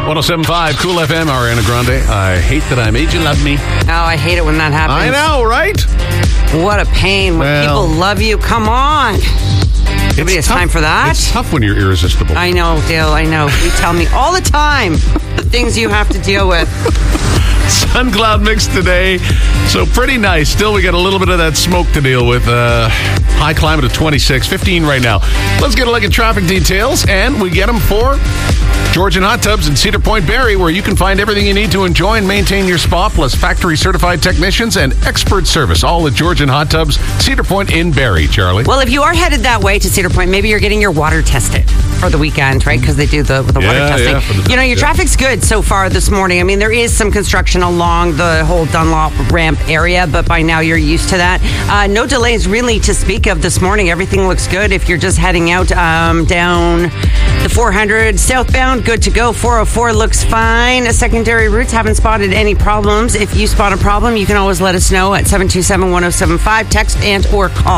107.5 Cool FM, Ariana Grande. I hate that I made you love me. Oh, I hate it when that happens. I know, right? What a pain. When people love you, come on. Nobody has time for that. It's tough when you're irresistible. I know, Dale, I know. You tell me all the time the things you have to deal with. Sun cloud mix today, so pretty nice. Still, we got a little bit of that smoke to deal with. High climate of 26, 15 right now. Let's get a look at traffic details, and we get them for Georgian Hot Tubs in Cedar Point, Barrie, where you can find everything you need to enjoy and maintain your spa, plus factory-certified technicians and expert service. All at Georgian Hot Tubs, Cedar Point in Barrie, Charlie. Well, if you are headed that way to Cedar Point, maybe you're getting your water tested for the weekend, right? Because they do the water testing. Your traffic's good so far this morning. I mean, there is some construction along the whole Dunlop ramp area, but by now you're used to that. No delays really to speak of this morning. Everything looks good. If you're just heading out down the 400 southbound, good to go. 404 looks fine. Secondary routes haven't spotted any problems. If you spot a problem, you can always let us know at 727-1075. Text and or call.